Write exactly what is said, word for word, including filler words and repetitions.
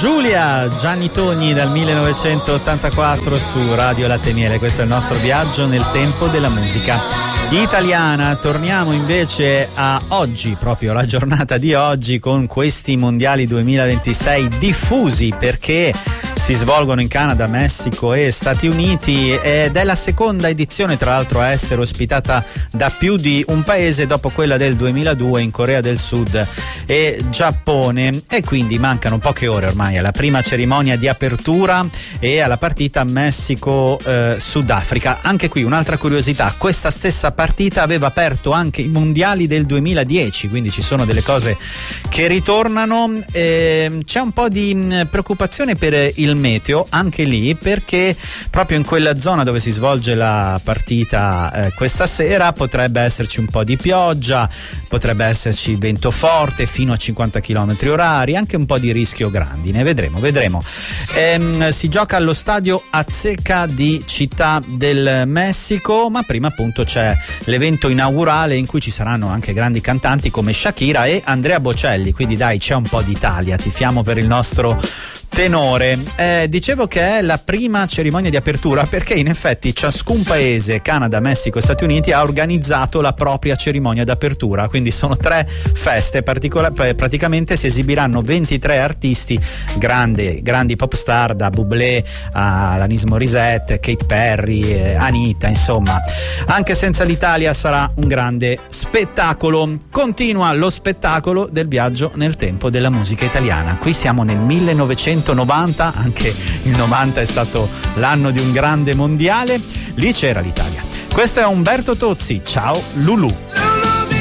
Giulia, Gianni Togni dal millenovecentottantaquattro su Radio Latte Miele. Questo è il nostro viaggio nel tempo della musica italiana. Torniamo invece a oggi, proprio la giornata di oggi, con questi mondiali duemilaventisei diffusi, perché si svolgono in Canada, Messico e Stati Uniti, ed è la seconda edizione tra l'altro a essere ospitata da più di un paese dopo quella del duemiladue in Corea del Sud e Giappone, e quindi mancano poche ore ormai alla prima cerimonia di apertura e alla partita Messico-Sudafrica. Anche qui un'altra curiosità: questa stessa partita aveva aperto anche i mondiali del duemiladieci, quindi ci sono delle cose che ritornano. E c'è un po' di preoccupazione per il meteo anche lì, perché proprio in quella zona dove si svolge la partita eh, questa sera potrebbe esserci un po' di pioggia, potrebbe esserci vento forte fino a cinquanta chilometri orari, anche un po' di rischio grandine. Vedremo, vedremo. Ehm, si gioca allo stadio Azteca di Città del Messico, ma prima appunto c'è l'evento inaugurale in cui ci saranno anche grandi cantanti come Shakira e Andrea Bocelli, quindi dai, c'è un po' d'Italia, tifiamo per il nostro tenore. Eh, dicevo che è la prima cerimonia di apertura perché in effetti ciascun paese, Canada, Messico e Stati Uniti, ha organizzato la propria cerimonia d'apertura, quindi sono tre feste particola- praticamente si esibiranno ventitré artisti grandi, grandi pop star, da Bublé a Alanis Morissette, Katy Perry, eh, Anita, insomma. Anche senza l'Italia sarà un grande spettacolo. Continua lo spettacolo del viaggio nel tempo della musica italiana. Qui siamo nel millenovecentonovanta, anche il novanta è stato l'anno di un grande mondiale, lì c'era l'Italia. Questo è Umberto Tozzi, ciao Lulu.